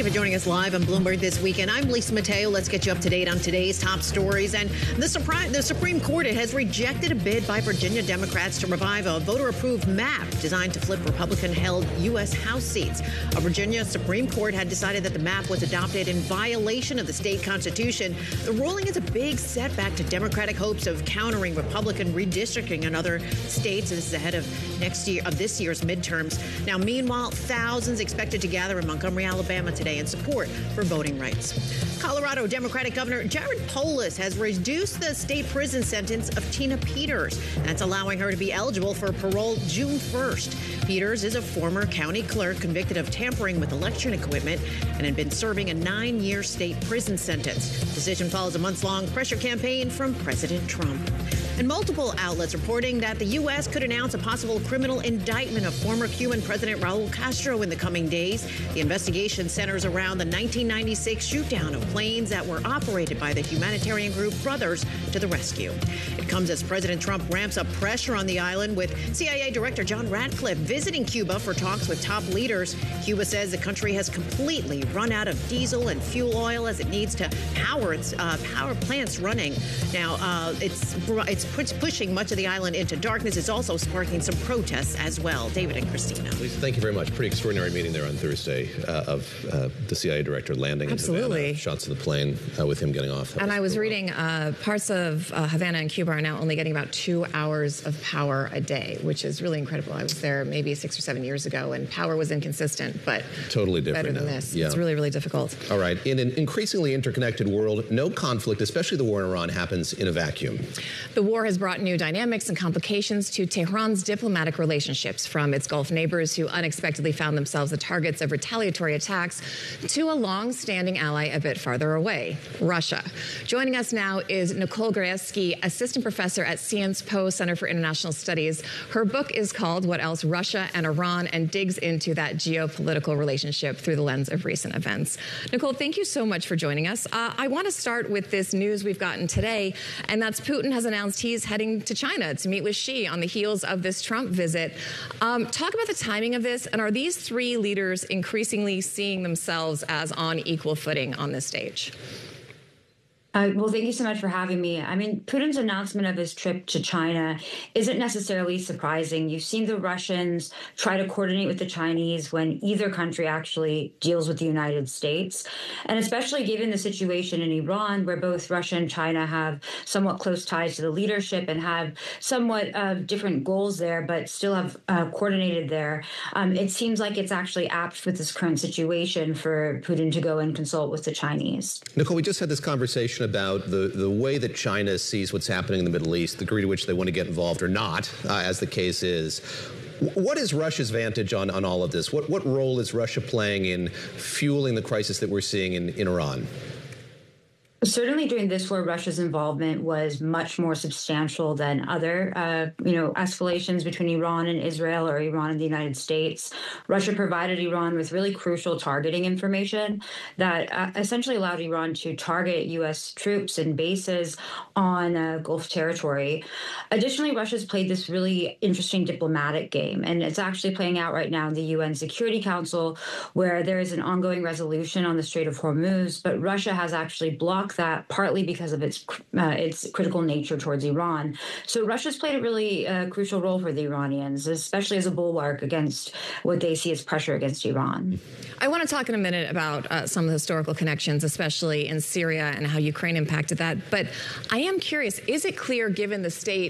for joining us live on Bloomberg This Weekend. I'm Lisa Mateo. Let's get you up to date on today's top stories. And the Supreme Court has rejected a bid by Virginia Democrats to revive a voter-approved map designed to flip Republican-held U.S. House seats. A Virginia Supreme Court had decided that the map was adopted in violation of the state constitution. The ruling is a big setback to Democratic hopes of countering Republican redistricting in other states. This is ahead of this year's midterms. Now, meanwhile, thousands expected to gather in Montgomery, Alabama today in support for voting rights. Colorado Democratic Governor Jared Polis has reduced the state prison sentence of Tina Peters. That's allowing her to be eligible for parole June 1st. Peters is a former county clerk convicted of tampering with election equipment and had been serving a 9-year state prison sentence. The decision follows a months-long pressure campaign from President Trump. And multiple outlets reporting that the U.S. could announce a possible criminal indictment of former Cuban President Raul Castro in the coming days. The investigation centers around the 1996 shoot-down of planes that were operated by the humanitarian group Brothers to the Rescue. It comes as President Trump ramps up pressure on the island, with CIA Director John Ratcliffe visiting Cuba for talks with top leaders. Cuba says the country has completely run out of diesel and fuel oil as it needs to power its power plants running. Now, it's pushing much of the island into darkness. It's also sparking some protests as well. David and Christina. Lisa, thank you very much. Pretty extraordinary meeting there on Thursday of the CIA director landing in Havana. Shots of the plane with him getting off. And I was reading parts of Havana and Cuba are now only getting about 2 hours of power a day, which is really incredible. I was there maybe 6 or 7 years ago, and power was inconsistent, but totally different better than this. Yeah. It's really, really difficult. All right. In an increasingly interconnected world, no conflict, especially the war in Iran, happens in a vacuum. The war has brought new dynamics and complications to Tehran's diplomatic relationships, from its Gulf neighbors who unexpectedly found themselves the targets of retaliatory attacks to a long-standing ally a bit farther away, Russia. Joining us now is Nicole Grajewski, assistant professor at Sciences Po Center for International Studies. Her book is called What Else? Russia and Iran, and digs into that geopolitical relationship through the lens of recent events. Nicole, thank you so much for joining us. I want to start with this news we've gotten today, and that's Putin has announced he's heading to China to meet with Xi on the heels of this Trump visit. Talk about the timing of this, and are these three leaders increasingly seeing themselves as on equal footing on this stage? Well, thank you so much for having me. I mean, Putin's announcement of his trip to China isn't necessarily surprising. You've seen the Russians try to coordinate with the Chinese when either country actually deals with the United States. And especially given the situation in Iran, where both Russia and China have somewhat close ties to the leadership and have somewhat different goals there, but still have coordinated there, it seems like it's actually apt with this current situation for Putin to go and consult with the Chinese. Nicole, we just had this conversation about the way that China sees what's happening in the Middle East, the degree to which they want to get involved or not, as the case is. What is Russia's vantage on all of this? What role is Russia playing in fueling the crisis that we're seeing in Iran? Certainly during this war, Russia's involvement was much more substantial than other, escalations between Iran and Israel or Iran and the United States. Russia provided Iran with really crucial targeting information that essentially allowed Iran to target U.S. troops and bases on Gulf territory. Additionally, Russia's played this really interesting diplomatic game, and it's actually playing out right now in the UN Security Council, where there is an ongoing resolution on the Strait of Hormuz, but Russia has actually blocked that, partly because of its critical nature towards Iran. So Russia's played a really crucial role for the Iranians, especially as a bulwark against what they see as pressure against Iran. I want to talk in a minute about some of the historical connections, especially in Syria and how Ukraine impacted that. But I am curious, is it clear, given the state